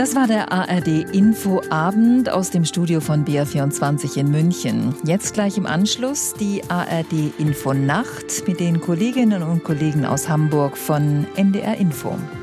Das war der ARD-Info-Abend aus dem Studio von BR24 in München. Jetzt gleich im Anschluss die ARD-Info-Nacht mit den Kolleginnen und Kollegen aus Hamburg von NDR Info.